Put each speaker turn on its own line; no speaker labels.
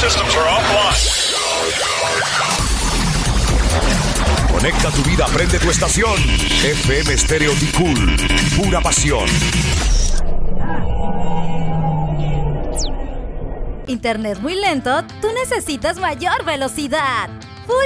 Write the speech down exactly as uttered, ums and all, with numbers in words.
systems are offline.
Conecta tu vida, prende tu estación. F M Stereo Ticul, pura pasión.
¿Internet muy lento? Tú necesitas mayor velocidad.